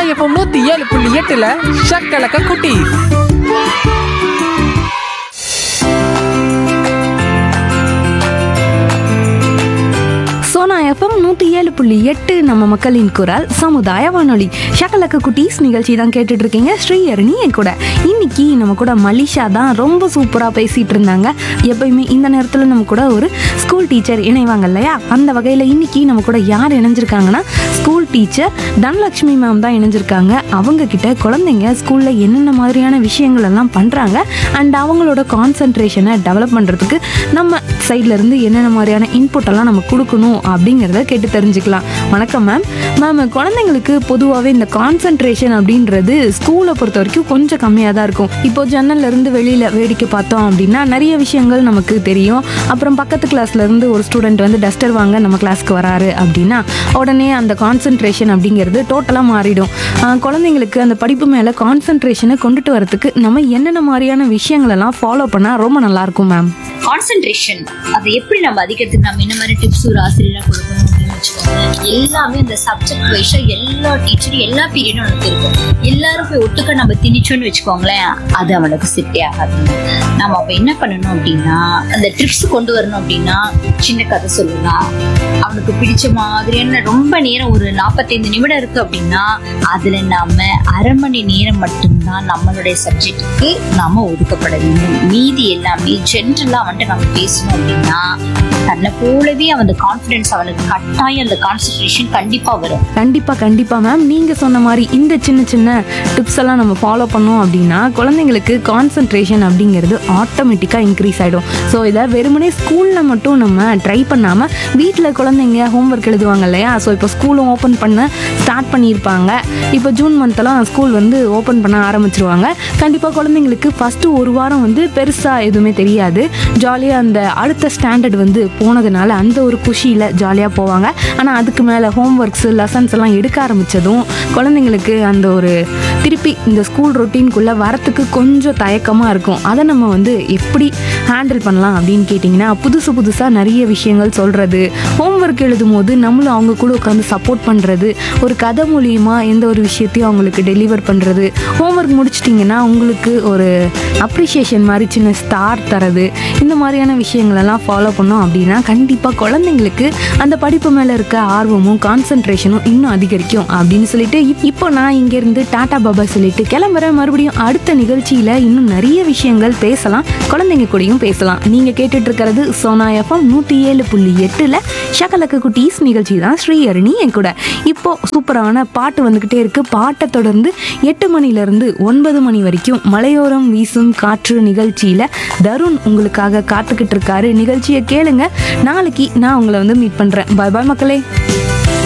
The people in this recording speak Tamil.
எஃப்எம் 107.8 ஷக்கலக்க குட்டி. சோனா எஃப்எம் 107.8 நம்ம மக்களின் குரல் சமுதாய வானொலி. ஷக்கலக்க குட்டீஸ் நிகழ்ச்சி தான் கேட்டுட்டு இருக்கீங்க. ஸ்ரீஹரணி என் கூட. இன்னைக்கு நம்ம கூட மலிஷா தான் ரொம்ப சூப்பராக பேசிட்டு இருந்தாங்க. எப்பயுமே இந்த நேரத்தில் நம்ம கூட ஒரு ஸ்கூல் டீச்சர் இணைவாங்க இல்லையா, அந்த வகையில் இன்னைக்கு நம்ம கூட யார் இணைஞ்சிருக்காங்கன்னா ஸ்கூல் டீச்சர் தனலட்சுமி மேம் தான் இணைஞ்சிருக்காங்க. அவங்க கிட்ட குழந்தைங்க ஸ்கூலில் என்னென்ன மாதிரியான விஷயங்கள் எல்லாம் பண்ணுறாங்க அண்ட் அவங்களோட கான்சன்ட்ரேஷனை டெவலப் பண்ணுறதுக்கு நம்ம சைட்ல இருந்து என்னென்ன மாதிரியான இன்புட் எல்லாம் நம்ம கொடுக்கணும் அப்படிங்கிறத கேட்டு தெரிஞ்சுக்கலாம். வணக்கம் மேம். மேம், குழந்தைங்களுக்கு பொதுவாகவே இந்த கான்சன்ட்ரேஷன் அப்படின்றது ஸ்கூலை பொறுத்த வரைக்கும் கொஞ்சம் கம்மியாக தான் இருக்கும். இப்போ ஜன்னல்ல இருந்து வெளியில் வேடிக்கை பார்த்தோம் அப்படின்னா நிறைய விஷயங்கள் நமக்கு தெரியும். அப்புறம் பக்கத்து கிளாஸ்ல இருந்து ஒரு ஸ்டூடெண்ட் வந்து டஸ்டர் வாங்க நம்ம கிளாஸ்க்கு வராரு அப்படின்னா உடனே அந்த கான்சன்ட்ரேஷன் அப்படிங்கிறது டோட்டலாக மாறிடும். குழந்தைங்களுக்கு அந்த படிப்பு மேலே கான்சன்ட்ரேஷனை கொண்டுட்டு வரதுக்கு நம்ம என்னென்ன மாதிரியான விஷயங்கள் எல்லாம் ஃபாலோ பண்ணால் ரொம்ப நல்லாயிருக்கும் மேம்? கான்சென்ட்ரேஷன் அதை எப்படி நம்ம அதிகத்துக்கு நம்ம என்ன மாதிரி டிப்ஸ் ஒரு ஆசிரியரா கொடுக்கணும் அப்படின்னு வச்சுக்கோங்க. எல்லாமே அந்த சப்ஜெக்ட் வைஸா எல்லா டீச்சரும் எல்லா பீரியடும் அவனுக்கு இருக்கும். எல்லாரும் போய் ஒட்டுக்க நம்ம திணிச்சோன்னு வச்சுக்கோங்களேன், அது அவனுக்கு செட்டே ஆகாது. நம்ம அப்ப என்ன பண்ணணும் அப்படின்னா அந்த ட்ரிப்ஸ் கொண்டு வரணும். அப்படின்னா சின்ன கதை சொல்லலாம், அவனுக்கு பிடிச்ச மாதிரியான ரொம்ப நேரம் ஒரு 45 நிமிடம் இருக்கு அப்படின்னா அதுல நாம அரை மணி நேரம் மட்டும்தான் நம்மளுடைய சப்ஜெக்டுக்கு நாம ஒதுக்கப்பட வேண்டும். மீதி எல்லாமே ஜென்ரலா அவன்கிட்ட நம்ம பேசணும் அப்படின்னா தன்னை போலவே அவன் கான்ஃபிடன்ஸ் அவனுக்கு கட்டாயம் அந்த கான்சன்ட்ரேஷன் கண்டிப்பா வரும். கண்டிப்பா மேம், நீங்க சொன்ன மாதிரி இந்த சின்ன சின்ன டிப்ஸ் எல்லாம் நம்ம ஃபாலோ பண்ணோம் அப்படின்னா குழந்தைங்களுக்கு கான்சன்ட்ரேஷன் அப்படிங்கிறது ஆட்டோமேட்டிக்கா இன்க்ரீஸ் ஆயிடும். ஸோ இதை வெறுமனே ஸ்கூல்ல மட்டும் நம்ம ட்ரை பண்ணாம வீட்டில் குழந்தைங்க ஹோம்ஒர்க் எழுதுவாங்க இல்லையா, ஸோ இப்போ ஸ்கூலும் ஓப்பன் பண்ண ஸ்டார்ட் பண்ணியிருப்பாங்க. இப்போ ஜூன் மந்த்லாம் ஸ்கூல் வந்து ஓப்பன் பண்ண ஆரம்பிச்சிருவாங்க. கண்டிப்பாக குழந்தைங்களுக்கு ஃபஸ்ட்டு ஒரு வாரம் வந்து பெருசாக எதுவுமே தெரியாது. ஜாலியாக அந்த அடுத்த ஸ்டாண்டர்ட் வந்து போனதுனால அந்த ஒரு குஷியில் ஜாலியாக போவாங்க. ஆனால் அதுக்கு மேலே ஹோம்ஒர்க்ஸு லெசன்ஸ் எல்லாம் எடுக்க ஆரம்பித்ததும் குழந்தைங்களுக்கு அந்த ஒரு திருப்பி இந்த ஸ்கூல் ரொட்டீனுக்குள்ளே வரத்துக்கு கொஞ்சம் தயக்கமாக இருக்கும். அதை நம்ம வந்து எப்படி ஹேண்டில் பண்ணலாம் அப்படின்னு கேட்டிங்கன்னா புதுசாக நிறைய விஷயங்கள் சொல்கிறது, ஹோம்ஒர்க் எழுதும் போது நம்மளும் அவங்க கூட உட்காந்து சப்போர்ட் பண்ணுறது, ஒரு கதை மூலியமாக எந்த ஒரு விஷயத்தையும் அவங்களுக்கு டெலிவர் பண்ணுறது, ஹோம்ஒர்க் முடிச்சிட்டிங்கன்னா உங்களுக்கு ஒரு அப்ரிஷியேஷன் மாதிரி சின்ன ஸ்டார் தரது, இந்த மாதிரியான விஷயங்களெல்லாம் ஃபாலோ பண்ணோம் அப்படின்னா கண்டிப்பாக குழந்தைங்களுக்கு அந்த படிப்பு மேலே இருக்க ஆர்வமும் கான்சன்ட்ரேஷனும் இன்னும் அதிகரிக்கும் அப்படின்னு சொல்லிட்டு இப்போ நான் இங்கேருந்து டாடா பாபா சொல்லிட்டு கிளம்புறேன். மறுபடியும் அடுத்த நிகழ்ச்சியில் இன்னும் நிறைய விஷயங்கள் பேசலாம், குழந்தைங்க கூடயும் பேசலாம். நீங்கள் கேட்டுட்டு இருக்கிறது சோனா எஃப்எம் 107.8 ஷக்கலக்க குட்டீஸ் நிகழ்ச்சி தான். ஸ்ரீஹரணி என் கூட. இப்போ சூப்பரான பாட்டு வந்துக்கிட்டே இருக்கு. பாட்டை தொடர்ந்து 8 மணிலேருந்து 9 மணி வரைக்கும் மலையோரம் வீசும் காற்று நிகழ்ச்சியில் தருண் உங்களுக்காக காத்துக்கிட்டு இருக்காரு. நிகழ்ச்சியை கேளுங்க. நாளைக்கு நான் உங்களை வந்து மீட் பண்ணுறேன். பாய் பாய் மக்களே.